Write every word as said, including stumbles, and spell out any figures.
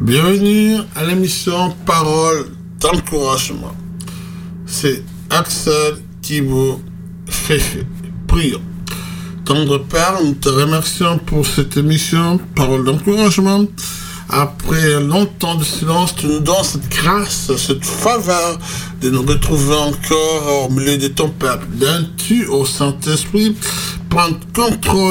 Bienvenue à l'émission Parole d'encouragement. C'est Axel qui vous fait fait. Prions. Tendre Père, nous te remercions pour cette émission Parole d'encouragement. Après longtemps de silence, tu nous donnes cette grâce, cette faveur de nous retrouver encore au milieu de ton peuple. Viens-tu au Saint-Esprit prendre contrôle